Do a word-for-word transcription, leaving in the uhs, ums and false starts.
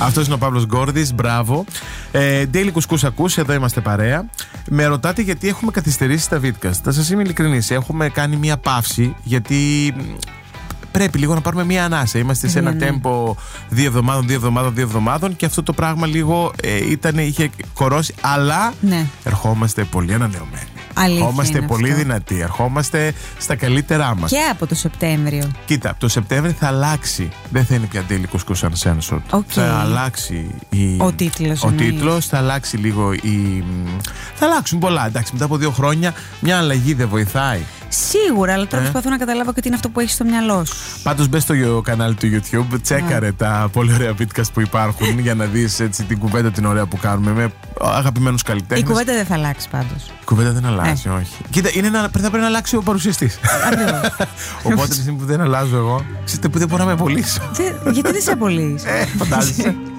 Αυτός είναι ο Παύλος Γκόρδης, μπράβο. ε, Daily Κουσκούς ακούς, εδώ είμαστε παρέα. Με ρωτάτε γιατί έχουμε καθυστερήσει στα Vidcast. Θα σας είμαι ειλικρινής, έχουμε κάνει μια παύση γιατί πρέπει λίγο να πάρουμε μια ανάσα. Είμαστε σε ένα ναι, ναι. τέμπο δύο εβδομάδων, δύο εβδομάδων, δύο εβδομάδων και αυτό το πράγμα λίγο ε, ήταν, είχε κορώσει. Αλλά ναι. ερχόμαστε πολύ ανανεωμένοι. Ερχόμαστε πολύ αυτό. δυνατοί. Ερχόμαστε στα καλύτερά μας. Και από το Σεπτέμβριο. Κοίτα, το Σεπτέμβριο θα αλλάξει. Δεν θα είναι πια Daily Κουσκούς Uncensored. Okay. Θα αλλάξει η... ο τίτλος. Ο τίτλος, θα αλλάξει λίγο η... Θα αλλάξουν πολλά. Εντάξει, μετά από δύο χρόνια μια αλλαγή δεν βοηθάει. Σίγουρα, αλλά τώρα ε? προσπαθώ να καταλάβω και τι είναι αυτό που έχει στο μυαλό σου. Πάντως μπες στο κανάλι του YouTube, τσέκαρε yeah. τα πολύ ωραία Vidcast που υπάρχουν για να δεις έτσι την κουβέντα την ωραία που κάνουμε με αγαπημένους καλλιτέχνες. Η κουβέντα δεν θα αλλάξει πάντως. Η κουβέντα δεν αλλάζει, ε. όχι. Κοίτα, είναι ένα, θα πρέπει να αλλάξει ο παρουσιαστής. Οπότε τη στιγμή που δεν αλλάζω εγώ, ξέρετε που δεν μπορώ να με απολύσω. Γιατί δεν σε απολύεις? Ε, φαντάζεσαι.